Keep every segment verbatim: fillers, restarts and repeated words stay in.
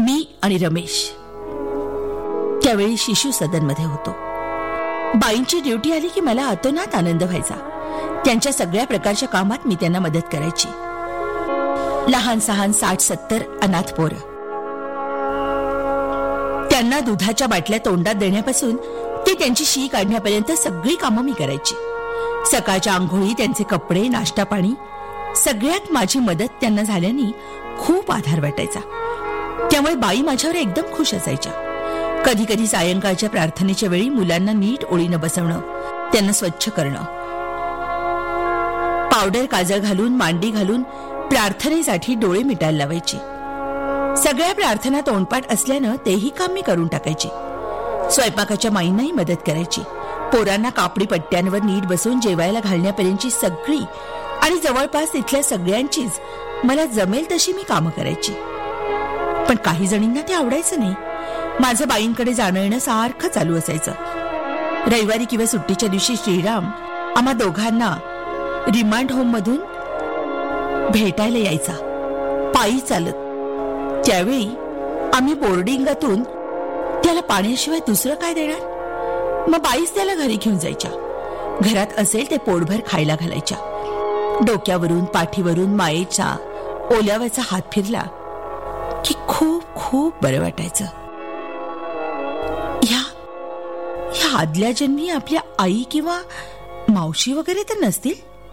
मी आणि रमेश त्यावेळी शिशु सदनमध्ये होतो. बाईंची ड्युटी आली की मला अतोनात आनंद व्हायचा. त्यांच्या सगळ्या प्रकारच्या कामात मी त्यांना मदत करायची. लहान सहान साठ सत्तर अनाथ पोरं, त्यांना दुधाच्या बाटल्या तोंडात देण्यापासून ते त्यांची शी काढण्यापर्यंत सगळी कामं मी करायची. सकाळच्या आंघोळी, त्यांचे कपडे, नाश्ता पाणी, सगळ्यात माझी मदत त्यांना झाल्याने खूप आधार वाटायचा. त्यामुळे बाई माझ्यावर एकदम खुश असायच्या. कधी कधी सायंकाळच्या प्रार्थनेच्या वेळी मुलांना नीट ओळीनं बसवणं, त्यांना स्वच्छ करणं, पावडर काजळ घालून मांडी घालून प्रार्थनेसाठी डोळे मिटायला लावायची. सगळ्या प्रार्थना तोंडपाठ असल्यानं तेही काम मी करून टाकायची. स्वयंपाकाच्या माईंनाही मदत करायची. पोरांना कापडी पट्ट्यांवर नीट बसून जेवायला घालण्यापर्यंतची सगळी आणि जवळपास तिथल्या सगळ्यांचीच मला जमेल तशी मी कामं करायची. पण काही जणींना ते आवडायचं नाही. माझं बाईंकडे जाणं येणं सारखं चालू असायचं. रविवारी किंवा सुट्टीच्या दिवशी श्रीराम आम्हा दोघांना रिमांड होम मधून भेटायला यायचा, पायी चालत. त्यावेळी आम्ही बोर्डिंगातून त्याला पाण्याशिवाय दुसरं काय देणार. मग बाईच त्याला घरी घेऊन जायच्या. घरात असेल ते पोटभर खायला घालायच्या. डोक्यावरून पाठीवरून मायेचा ओल्यावाचा हात फिरला की खूप खूप बरं वाटायचं. ह्या ह्या आदल्या जन्मी आपल्या आई किंवा मावशी वगैरे तर नसतील,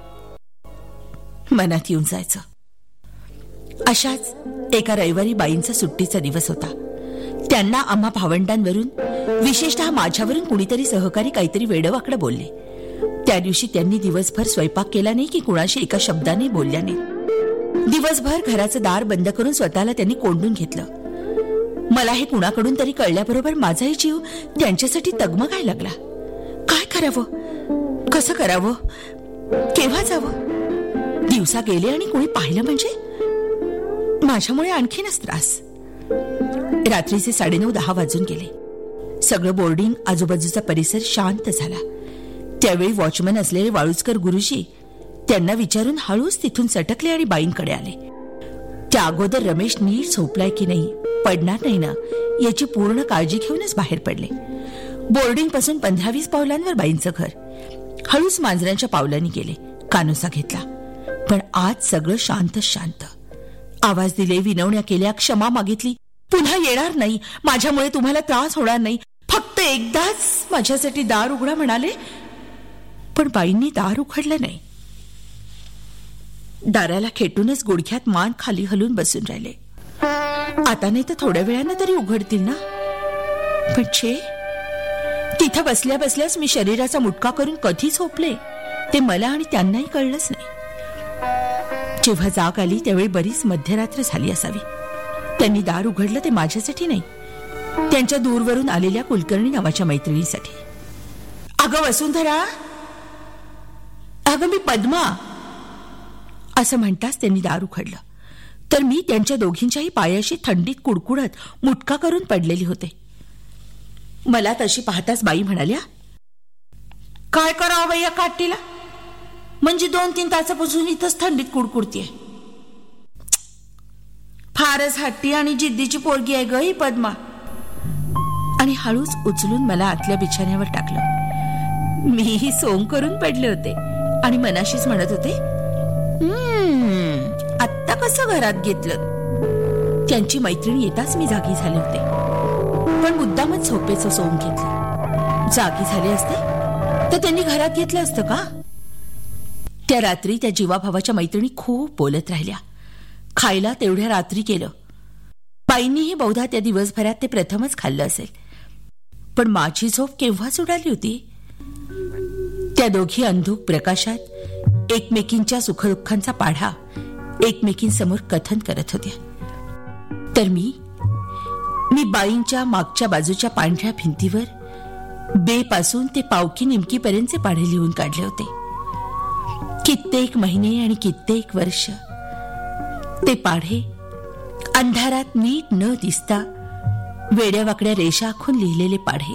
मनात येऊन जायचं. अशाच एका रविवारी बाईंचा सुट्टीचा दिवस होता. त्यांना आम्हा भावंडांवरून, विशेषतः माझ्यावरून कुणीतरी सहकारी काहीतरी वेडवाकडं बोलले. त्या दिवशी त्यांनी दिवसभर स्वयंपाक केला नाही की कुणाशी एका शब्दाने बोलल्या नाही. दिवसभर घराचं दार बंद करून स्वतःला त्यांनी कोंडून घेतलं. मला हे कुणाकडून तरी कळल्याबरोबर माझाही जीव त्यांच्यासाठी तगमगायला लागला. काय करावं, कसं करावं, केव्हा जावं. दिवसा गेले आणि कोणी पाहिलं म्हणजे माझ्यामुळे आणखीनच त्रास. रात्रीचे साडेनऊ दहा वाजून गेले. सगळं बोर्डिंग, आजूबाजूचा परिसर शांत झाला. त्यावेळी वॉचमन असलेले वाळुजकर गुरुजी त्यांना विचारून हळूच तिथून सटकले आणि बाईंकडे आले. त्या अगोदर रमेश नीट झोपलाय की नाही, पडणार नाही ना, याची पूर्ण काळजी घेऊनच बाहेर पडले. बोर्डिंग पासून पंधरा वीस पावलांवर बाईंचं घर. हळूच मांजरांच्या पावलांनी गेले. कानोसा घेतला. पण आज सगळं शांत शांत. आवाज दिले, विनवण्या केल्या, क्षमा मागितली. पुन्हा येणार नाही, माझ्यामुळे तुम्हाला त्रास होणार नाही, फक्त एकदाच माझ्यासाठी दार उघडा म्हणाले. पण बाईंनी दार उघडलं नाही. दाराला खेटूनच गुडघ्यात मान खाली हलून बसून राहिले. आता नाही तर थोड्या वेळानं तरी उघडतील ना. पण छे, तिथं बसल्या बसल्याच मी शरीराचा मुटका करून कधी झोपले ते मला आणि त्यांनाही कळलंच नाही. जेव्हा जाग आली त्यावेळी बरीच मध्यरात्र झाली असावी. त्यांनी दार उघडलं ते माझ्यासाठी नाही, त्यांच्या दूरवरून आलेल्या कुलकर्णी नावाच्या मैत्रिणीसाठी. अगं वसुंधरा, अगं मी पद्मा, असं म्हणताच त्यांनी दार उघडलं. तर मी त्यांच्या दोघींच्याही पायाशी थंडीत कुडकुडत मुटका करून पडलेली होते. मला तशी पाहताच बाई म्हणाल्या, काय करावं बाई या काठीला, म्हणजे दोन तीन तासापासून इथंच थंडीत कुडकुडतीये. फारच हट्टी आणि जिद्दीची पोरगी आहे ग ही पद्मा. आणि हळूच उचलून मला आतल्या बिछाण्यावर टाकलं. मीही सोंग करून पडले होते आणि मनाशीच म्हणत होते, हम्म आत्ता कसं घरात घेतलं. त्यांची मैत्रीण येताच मी जागी झाले होते, पण मुद्दामच झोपेचं सोंग घेतलं. जागी झाले असते तर त्यांनी घरात घेतलं असतं का. त्या रात्री त्या जीवाभावाच्या मैत्रिणी खूप बोलत राहिल्या. खायला तेवढ्या रात्री केलं. बाईंनीही बहुधा त्या दिवसभरात ते प्रथमच खाल्लं असेल. पण माझी झोप केव्हाच उडाली होती. त्या दोघी अंधुक प्रकाशात एकमेकींच्या सुखदुःखांचा पाढा एकमेकींसमोर कथन करत होत्या. तर मी मी बाईंच्या मागच्या बाजूच्या पांढऱ्या भिंतीवर बे पासून ते पावकी निमकीपर्यंतचे पाढे लिहून काढले होते. कित्येक महिने आणि कित्येक वर्ष ते पाढे अंधारात नीट न दिसता वेड्यावाकड्या रेषा आखून लिहिलेले पाढे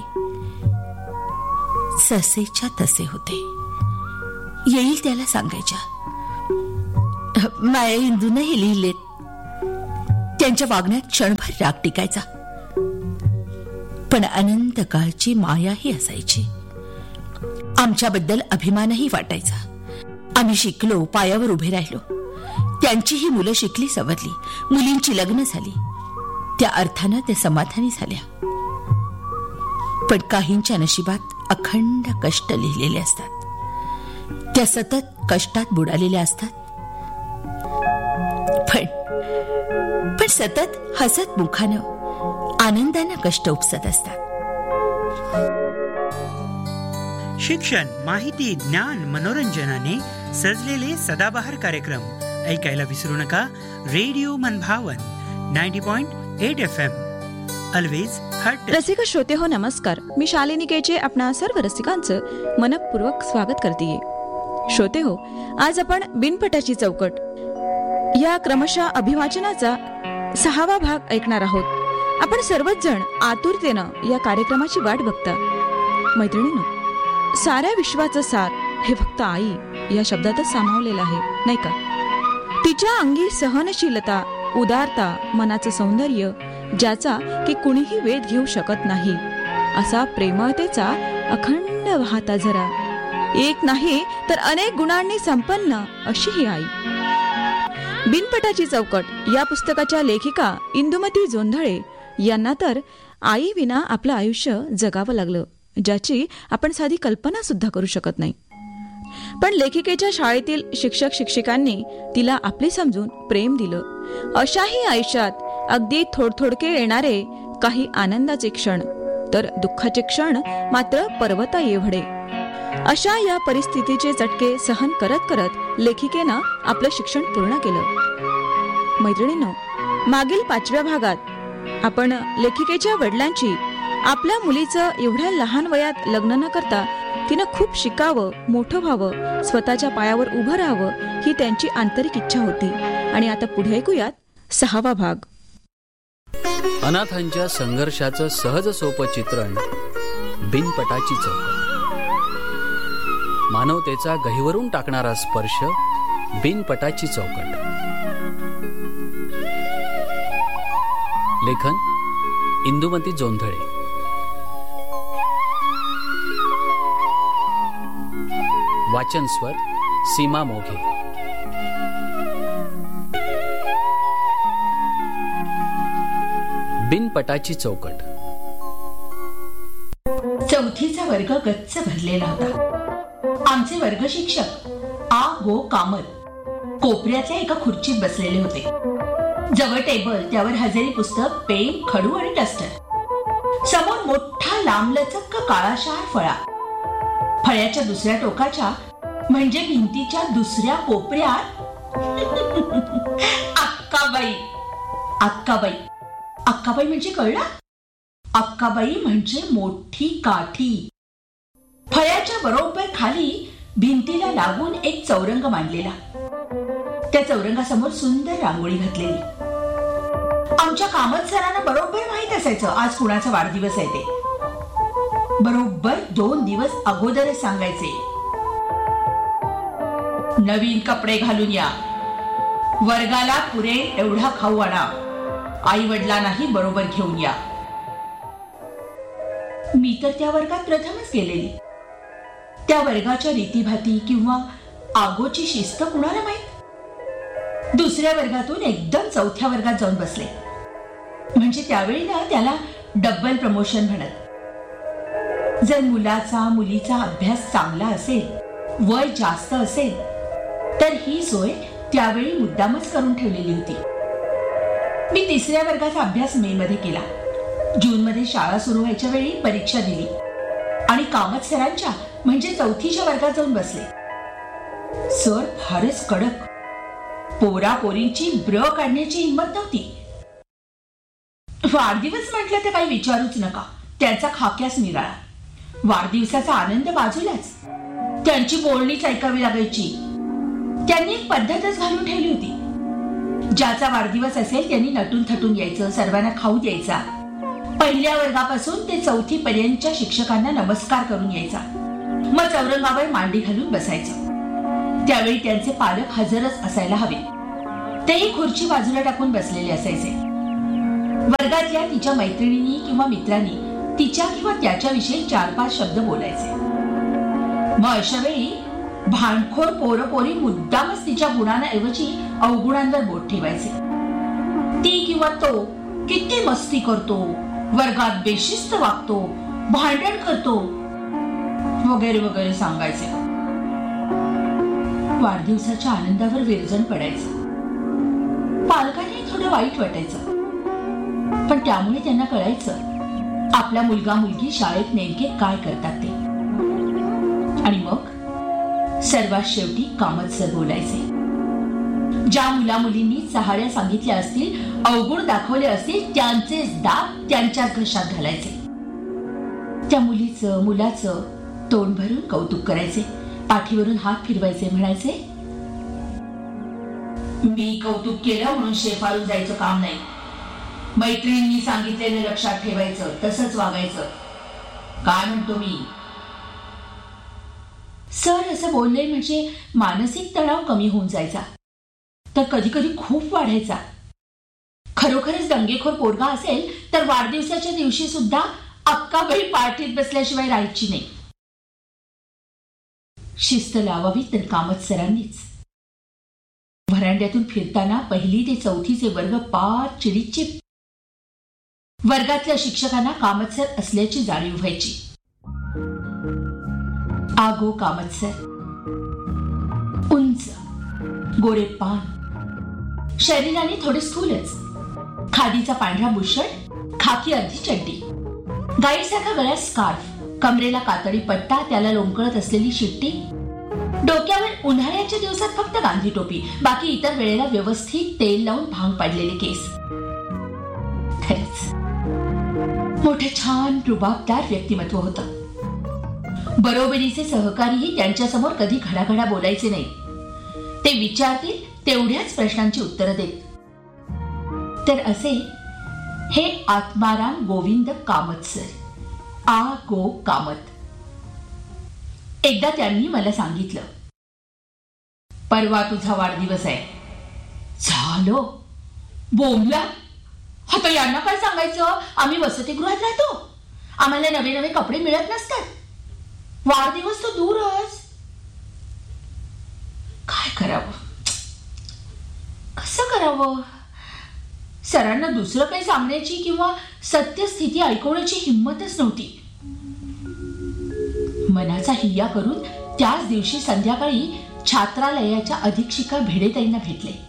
ससेच्या तसे होते. येईल त्याला सांगायच्या. माया हिंदूनही लिहिलेत. त्यांच्या वागण्यात क्षणभर राग टिकायचा, पण अनंत काळची मायाही असायची. आमच्याबद्दल अभिमानही वाटायचा. आम्ही शिकलो, पायावर उभे राहिलो. त्यांचीही मुलं शिकली, सवरली, मुलींची लग्न झाली. त्या अर्थानं ते समाधानी झाल्या. पण काहींच्या नशिबात अखंड कष्ट लिहिलेले असतात. त्या सतत कष्टात बुडालेल्या असतात, पण पण सतत हसत मुखानं आनंदानं कष्ट उपसत असतात. शिक्षण, माहिती, ज्ञान, मनोरंजनाने सजलेले सदाबहार कार्यक्रम ऐकायला विसरू नका. रेडिओ मनभावन ninety point eight F M, always हट. रसिक श्रोते हो, नमस्कार. मी शालिनी केचे आपणा सर्व रसिकांचं मनपूर्वक स्वागत करते. श्रोते हो, आज आपण बिनपटाची चौकट या क्रमशः अभिवाचनाचा सहावा भाग ऐकणार आहोत. आपण सर्वच जण आतुरतेनं या कार्यक्रमाची वाट बघता. मैत्रिणींनो, साऱ्या विश्वाचं सार हे फक्त आई या शब्दातच सामावलेलं आहे, नाही का? तिच्या अंगी सहनशीलता, उदारता, मनाचं सौंदर्य, ज्याचा की कुणीही वेध घेऊ शकत नाही, असा प्रेमळतेचा अखंड वाहता झरा, एक नाही तर अनेक गुणांनी संपन्न अशी ही आई. बिनपटाची चौकट या पुस्तकाच्या लेखिका इंदुमती जोंधळे यांना तर आई विना आपलं आयुष्य जगावं लागलं, ज्याची आपण साधी कल्पना सुद्धा करू शकत नाही. पण लेखिकेच्या शाळेतील शिक्षक शिक्षिकांनी तिला आपली समजून प्रेम दिलं. अशाही आयुष्यात अगदी थोडथोडके येणारे काही आनंदाचे क्षण, तर दुःखाचे क्षण मात्र पर्वता एवढे. अशा या परिस्थितीचे चटके सहन करत करत लेखिकेनं आपलं शिक्षण पूर्ण केलं. मैत्रिणींनो, मागील पाचव्या भागात आपण लेखिकेच्या वडिलांची आपल्या मुलीचं एवढ्या लहान वयात लग्न न करता तिनं खूप शिकावं, मोठं व्हावं, स्वतःच्या पायावर उभं राहावं ही त्यांची आंतरिक इच्छा होती. आणि आता पुढे ऐकूयात सहावा भाग. अनाथांच्या संघर्षाचं सहज सोपं चित्रण, बिनपटाची चौकट. मानवतेचा गहिवरून टाकणारा स्पर्श, बिनपटाची चौकट. लेखन इंदुमती जोंधळे. वाचन स्वर सीमा मोघे. बिनपटाची चौकट. चौथीचा वर्ग गच्च भरलेला होता. आमचे वर्ग शिक्षक आ गो कामत कोपऱ्यातल्या एका खुर्चीत बसलेले होते. जवळ टेबल, त्यावर हजेरी पुस्तक, पेन, खडू आणि डस्टर. समोर मोठा लांबलचक काळाशार फळा. फळ्याच्या दुसऱ्या टोकाच्या म्हणजे भिंतीच्या दुसऱ्या कोपऱ्यात अक्काबाई. अक्काबाई अक्काबाई म्हणजे कळलं? अक्काबाई म्हणजे मोठी काठी. फळ्याच्या बरोबर खाली भिंतीला लागून एक चौरंग मांडलेला. त्या चौरंगासमोर सुंदर रांगोळी घातलेली. आमच्या कामत सरांना बरोबर माहित असायचं आज कुणाचा वाढदिवस आहे ते. बरोबर दोन दिवस अगोदरच सांगायचे, नवीन कपडे घालून या, वर्गाला पुरेल एवढा खाऊ आणा, आई वडिलांनाही बरोबर घेऊन या. मी तर त्या वर्गात प्रथमच गेलेली. त्या वर्गाच्या रीतीभाती किंवा आगोची शिस्त कुणाला माहित. दुसऱ्या वर्गातून एकदम चौथ्या वर्गात जाऊन बसले. म्हणजे त्यावेळी ना त्याला डबल प्रमोशन म्हणत. जर मुलाचा मुलीचा अभ्यास चांगला असेल, वय जास्त असेल, तर ही सोय त्यावेळी मुद्दामच करून ठेवलेली होती. मी तिसऱ्या वर्गाचा अभ्यास मे मध्ये केला. जून मध्ये शाळा सुरू व्हायच्या वेळी परीक्षा दिली आणि कामत सरांच्या म्हणजे चौथीच्या वर्गात जाऊन बसले. सर फारच कडक. पोरा पोरींची ब्र काढण्याची हिंमत नव्हती. वाढदिवस म्हटलं तर काही विचारूच नका, त्यांचा खाक्यास निराळा. वाढदिवसाचा आनंद बाजूलाच, त्यांची बोलणीच ऐकावी लागायची. त्यांनी एक पद्धतच घालून ठेवली होती. ज्याचा वाढदिवस असेल त्यांनी नटून थटून यायचं, सर्वांना खाऊ द्यायचा. पहिल्या वर्गापासून ते चौथी पर्यंतच्या शिक्षकांना नमस्कार करून यायचा. मग चौरंगावर मांडी घालून बसायचं. त्यावेळी त्यांचे पालक हजरच असायला हवे. तेही खुर्ची बाजूला टाकून बसलेले असायचे. वर्गातल्या तिच्या मैत्रिणींनी किंवा मित्रांनी तिच्या किंवा त्याच्याविषयी चार पाच शब्द बोलायचे. मग अशा वेळी भांडखोर पोरं पोरी मुद्दामच तिच्या गुणांऐवजी अवगुणांवर बोट ठेवायचे. ती किंवा तो किती मस्ती करतो, वर्गात बेशिस्त वागतो, भांडण करतो वगैरे वगैरे सांगायचे. वाढदिवसाच्या आनंदावर विरजण पडायचं. पालकांनी थोडं वाईट वाटायचं, पण त्यामुळे त्यांना कळायचं आपला मुलगा मुलगी शाळेत नेमके काय करतात ते. आणि मग सर्वात शेवटी कामतसर बोलायचे. ज्या मुला मुलींनी चहाड्या सांगितल्या असतील, अवगुण दाखवले असतील, त्यांचेच दात त्यांच्याच घशात घालायचे. त्या मुलीचं मुलाचं तोंड भरून कौतुक करायचे, पाठीवरून हात फिरवायचे, म्हणायचे मी कौतुक केलं म्हणून शेफाळून जायचं काम नाही. मैत्रिणींनी सांगितलेलं लक्षात ठेवायचं, तसंच वागायचं. काय म्हणतो मी? सर असं बोलले म्हणजे मानसिक तणाव कमी होऊन जायचा, तर कधी कधी खूप वाढायचा. खरोखरच दंगेखोर पोरगा असेल तर वाढदिवसाच्या दिवशी सुद्धा अक्का वेळी पार्टीत बसल्याशिवाय राहायची नाही. शिस्त लावावी तर कामत सरांनीच. व्हरांड्यातून फिरताना पहिली ते चौथीचे वर्ग पार चिडीचिप. वर्गातल्या शिक्षकांना कामतसर असल्याची जाणीव व्हायची. आगो कामतसर, उंच, गोरे पान, शरीराने थोडे स्थूलच, खादीचा पांढरा बुशर्ट, खाकी अर्धी चड्डी, गाईसारखा गळ्यात स्कार्फ, कमरेला कातडी पट्टा, त्याला लोंबकळत असलेली शिट्टी, डोक्यावर उन्हाळ्याच्या दिवसात फक्त गांधी टोपी, बाकी इतर वेळेला व्यवस्थित तेल लावून भांग पाडलेले केस. खरंच मोठे छान रुबाबदार व्यक्तिमत्व होतं. बरोबरीचे सहकारीही त्यांच्यासमोर कधी घडाघडा बोलायचे नाही. ते विचारतील तेवढ्याच प्रश्नांची उत्तरं देत. तर असे हे आत्माराम गोविंद कामतसर, आ गो कामत. एकदा त्यांनी मला सांगितलं, परवा तुझा वाढदिवस आहे. झालो बोंबला. आता यांना काय सांगायचं? आम्ही वसतिगृहात राहतो, आम्हाला नवे नवे कपडे मिळत नसतात, वाढदिवस तो दूरच. काय करावं, कसं करावं? सरांना दुसरं काही सांगण्याची किंवा सत्यस्थिती ऐकवण्याची हिंमतच नव्हती. मनाचा हिय्या करून त्याच दिवशी संध्याकाळी छात्रालयाच्या अधीक्षिका भिडेताईंना भेटले.